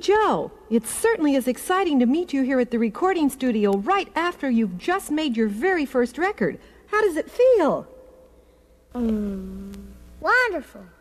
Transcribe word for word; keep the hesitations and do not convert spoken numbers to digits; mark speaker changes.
Speaker 1: Joe, it certainly is exciting to meet you here at the recording studio right after you've just made your very first record. How does it feel?
Speaker 2: Mm, wonderful.